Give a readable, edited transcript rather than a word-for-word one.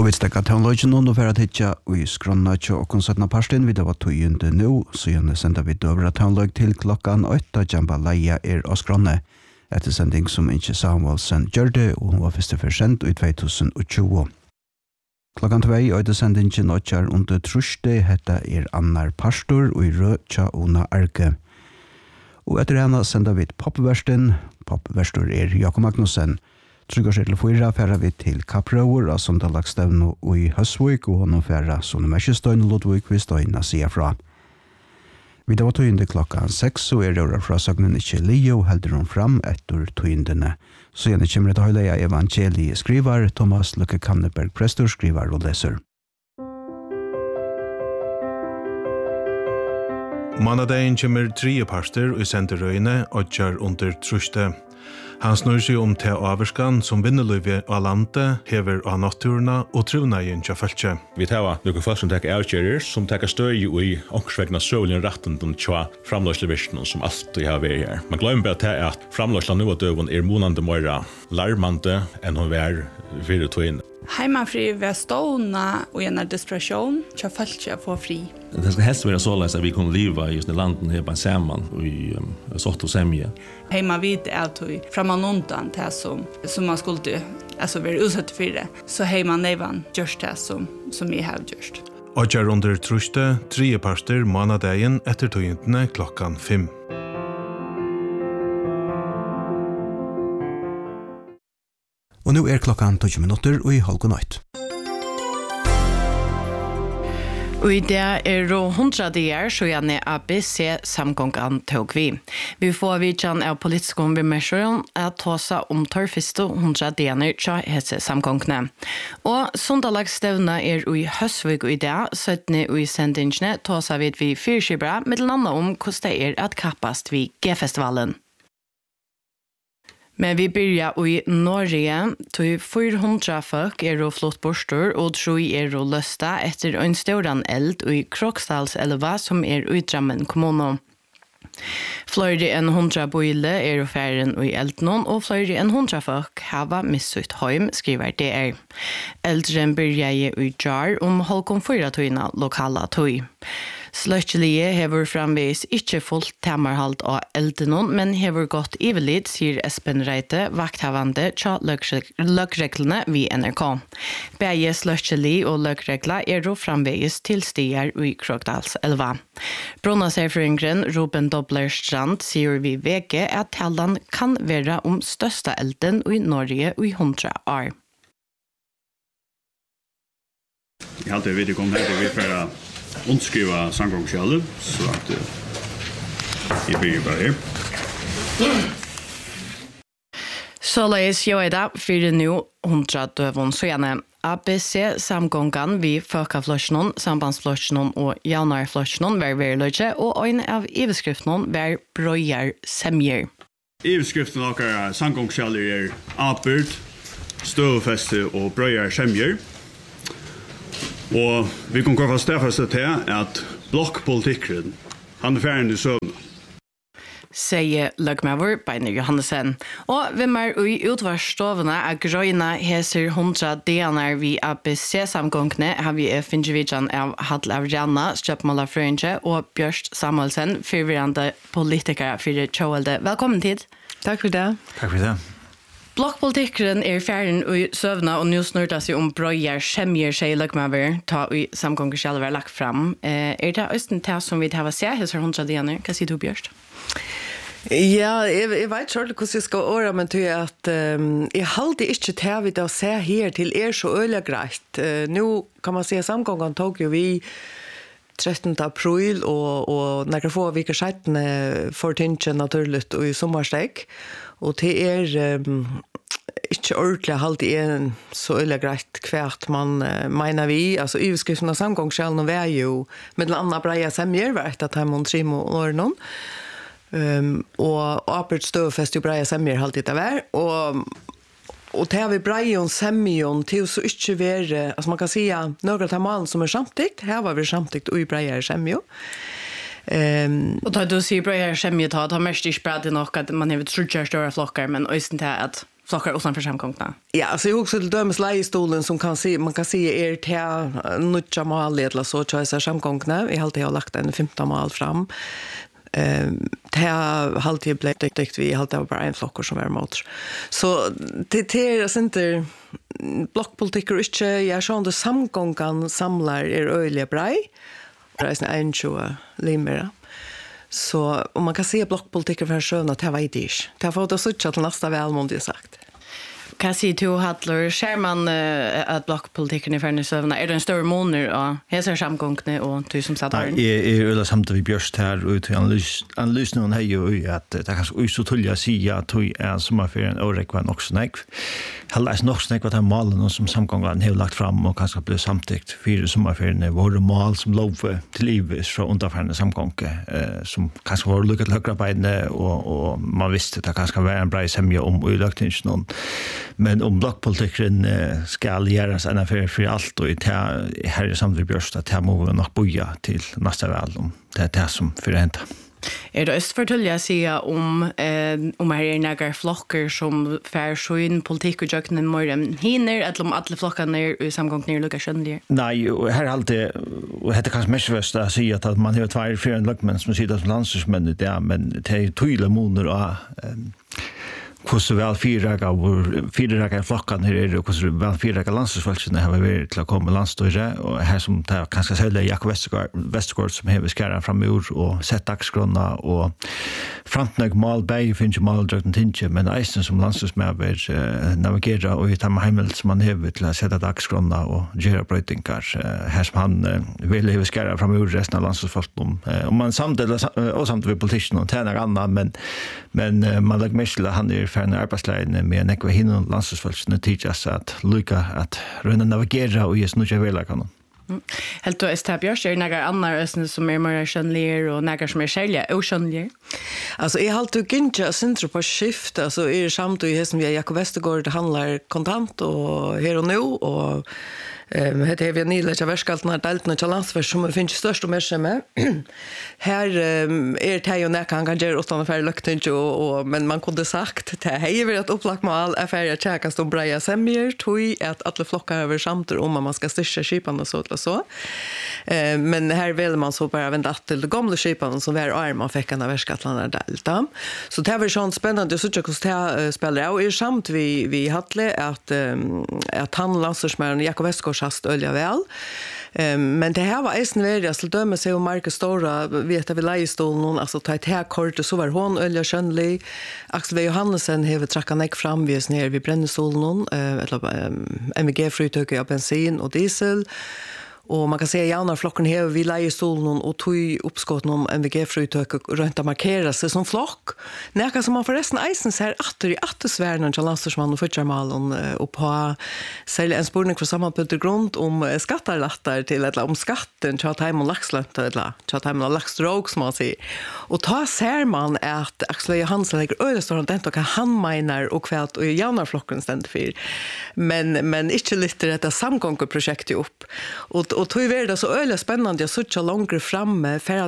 Og vi stekker teknologien nå for at hitja og i skronna tja og konsertna parsten vi da var tøyende nå, så gjerne sender vi døvra teknolog til klokkan 8 Jamba Leia og skronne etter sending som ikke Samuelsen gjør det, og hun var første forsendt i 2020. Klokkan 2 og det sendingen åtjar under truste hetta annar pastor og i røtja Ona Arke. Og etter henne sender vi popversten, popverstor Jakob Magnussen. Tryggarsel 4 færa vi til Kaprauer av Sondalagstevno og i Høsvøk og honom færa Sonne Merkestøyn og Lodvøk vi støyna sier fra. Vi da var tøyende klokka 6 og røra fra sagnen ikke Leo heldur hun fram etter tøyendene. Så gjerne kommer det høyleia evangeliet skriver Thomas Løkke Kanneberg Prestor skriver og leser. Manadagen kommer 3 parter og sender røyne og gjør under truste. Han snur seg til averskan som vinnerløyve av landet, hever av naturna og trunnagen til følge. Vi tar noen folk som tar avgjører, som tar støy i ångsvegna søvlen retten til framløslevirsten som alltid har vært her. Man glemmer bare til at framløsla nå og døven månande møyra larmande enn hun var 4 tøyne. Heimafri ved stående og en desperation, så følte jeg få fri. Det skal helst være såleis at vi kunne leva i landen her på sammen og i sort og semje. Heima vid tog framan undan det som man skulle være utsatt for det. Så heima nevan gjørst det som jeg har gjørst. Og gjør under truste 3 parter manadagen etter tøyentene klokkan 5. Og nå klokkan 20 minutter og i halv nøyt. Og i det 100 dager så gjerne ABC samgången tog vi. Vi får vidtjen av politiske ombemerkjøren at ta seg om tørrfiste 100 dager til hese samgångene. Og Sondalagsstevne i Høsvøk og i det, 17. og i sendingene ta seg vi fyrskibra, med til annet om hvordan det at kappast vi G-festivalen. Men vi börjar i Norge, till 400 folk flott borster och 3 lösta efter en stor eld i Kroksdalselva som i Drammen kommun. Flere enn 100 boile færren i Eltnon, og flere enn 100 folk har missutt heim, skriver DR. Eldren byrjar i jar halkom 4 tøyna lokala tøy. Sløttelige hever framvis ikke fullt temmerhalt av Eltenon, men hever gått ivelid, sier Espen Reite, vakthavande tja løkreglene vi NRK. Begge sløttelige og løkregler framvis til stier i Krokdalselva. Brunnaserfringren Ruben Dobler Strand sier vi VG at tallan kan være om største elden i Norge i 100 år. Jeg har alltid vidt kom her, vi får underskriva samgångskjallet, så at jeg bygger bare her. Så leis jo da, for nå 100 døvun, så gjerne ABC samgången vi Folkefløsjonen, Sambandsfløsjonen og Jaunarfløsjonen var verløyde, og en av iveskriftene var Brøyar Semjer. Iveskriften av samgångskjallet Apert, Støvfeste og Brøyar Semjer. Og vi kan gå fast derfor til at blokkpolitikken, han ferdig i søvn. Sier løgmøver Beiner Johannessen. Og hvem i utvarsståvene av grøyene heser 100 dager vi ABC-samgångene har vi finnevidjan av Hadle Avrianna, Stjøpmålerfrøynge og Bjørst Samuelsen, fyrvirrende politikere for Tjåelde. Velkommen tid. Takk for det. Takk for det. Blokkpolitikeren ferden i søvna, og nå snur det seg om Brøyar Semjer seg løgmøver, ta i samgånger selv var lagt fram. Det østen til som vi har sett heser 100 dager? Hva sier du, Bjørst? Ja, jeg vet ikke hvordan jeg skal åre, men tror jeg at jeg halte ikke til vi da se her til så øyelig greit. Nå kan man si at samgången tok jo vi 13. april, og når få viker siden for tingene naturlig og i sommersteg, og det ikke ordentlig halte en så øyelig greit hvert man mener vi. Altså, utskriften av samgångskjellen var jo med den andre Breia Semjer, var et av dem om 3 år nå. Og Apert Støvfest jo Breia Semjer halte det var, og det har vi Breion Semjon til så ikke være, altså man kan si noen av malen som samtidigt, her var vi samtidigt og i Breia Semjo. Og da du sier Breia Semjo, da mest ikke bare det nok at man har trudget større flokker, men også til at flockar utanför samkomna. Ja, alltså jag också till dömes lejestolen som man kan se är till nutja mal eller så tror jag samkomna. I alltid har lagt en 15 mal fram. Det har alltid blivit vi alltid bara en flockor som är emot. Så det är inte blockpolitik och inte jag sån det samgången samlar öliga bra. Det är en 20 limmer. Så om man kan se blockpolitiken för sjön att det var inte. Det har fått oss ut till nästa välmående sagt. Kan si to Hattler skärman att blockpolitiken i Färnäsövna är det en större månader och hälsar samgångna och du som satt här. Är öla samtidigt vi björst här och till analysen hon har ju att det kanske så tulja säga att du är sommarferien och räkvar också näck. Hallas nog snack vad han malen som samgången har lagt fram och kanske blir samtidigt för sommarferien var det mal som lov till livet från underfärna samgånge som kanske var lyckat högra beine och man visste att det kanske var en bra semja om utlagtingen. Men om blockpolitiken ska göras en affär för allt och här är samtidigt björst att här må vi nog boja till nästa väl om det är det som förhända. Är det förtälja sig om här är några flockar som fär så in politik och jöknen mer än hinner eller om alla flockarna är i samgång ner lukar skönliga? Nej, och här alltid och det kanske mest värst att säga att man har två fyra luckmän som sitter som landslagsmän där men det är tydliga månader och hur väl fyra flockan här är och hur väl fyra landslagsfolkene har varit till att komma landstörre och här som det kanske sälja Jakob Westergaard som har skära fram ur och sett dagsgronna och framtnög malberg finns ju maldrökten tinge men eisen som landslagsmän navigera och hitta hemel som man har till att sätta dagsgronna och göra brötingar här som han vill ha skära fram ur resten av landslagsfolkene och man samtidigt vid politiken och tränar annan men man lägger mest till att han är färna arbetsleiden med nekva hinnan landslagsfolkene tidsas att lycka att röna navigera och ge snurra välakan. Helt då är Björns är några andra som är mer skönliga och några som är skälliga och skönliga. Alltså jag har alltid inte syntro på skift alltså är samtidigt som vi Jakob Westergaard handlar kontant och här och nu och det är vi nyligen värskaltna deltna till landsfärs som finns störst och mest med. Här är det ju när kan göra utan affär lukt och men man kunde sagt det här är ett upplagt mål affär checka stå bra semjer tog att alla flockar över samtidigt om man ska styrka skipan och så. Men här vill man så bara vända till de gamla skipan som var arma fick en värskaltna delta. Så det var sånt spännande så tycker jag att spela och är samt vi hade att han landsfärsmän Jakob Westergaard hast ölja väl. Men det här var eisen verið til døme seg om Marcus Stora vet vi lejestolen alltså ta ett här kort så var hon ölja skönlig. Axel V. Johannesen har trakkat nek fram vi ner vid brännstolen eller MVG frutöker av bensin och diesel. Och man kan säga jauna flocken här vi lejestolen och tog uppskott om MVG-frutök och runt att markera sig som flock. Näka som man förresten eisen ser atter i attesvärden till landslagsman och futjarmalen och på sälja en spurning för sammanpunkt grund om skattarlattar till eller om skatten tjat hem och laxlönt eller tjat hem och laxdrog som man säger. Och ta ser man att Axel Johansson lägger ödestorrent dent och han menar och kvält och jauna flocken ständigt för. Men inte lite detta samgångsprojekt upp. Och tog vi det så öliga spännande jag såg långt framme för